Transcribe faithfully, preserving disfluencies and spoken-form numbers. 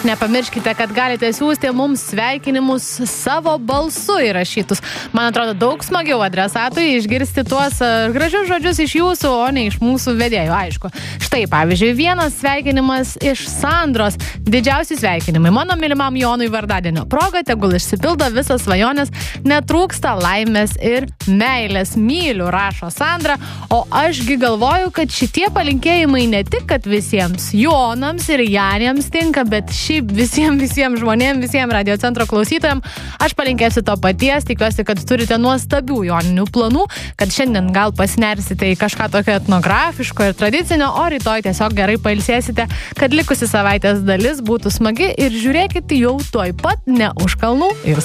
Nepamirškite, kad galite siųsti mums sveikinimus savo balsu įrašytus. Man atrodo, daug smagiau adresatui išgirsti tuos gražius žodžius iš jūsų, o ne iš mūsų vedėjų, aišku. Štai, pavyzdžiui, vienas sveikinimas iš Sandros. Didžiausi sveikinimai mano mylimam Jonui vardadienio proga, tegul išsipildo visas svajonės, netrūksta laimės ir meilės. Myliu, rašo Sandra, o ašgi galvoju, kad šitie palinkėjimai ne tik, kad visiems Jonams ir Janėms tinka, bet šiaip visiems, visiems žmonėms, visiems Radio Centro klausytojams. Aš palinkėsiu to paties, tikiuosi, kad turite nuostabių joninių planų, kad šiandien gal pasinersite į kažką tokio etnografiško ir tradicinio, o rytoj tiesiog gerai pailsėsite, kad likusi savaitės dalis būtų smagi ir žiūrėkite jau tuoj pat ne už kalnų ir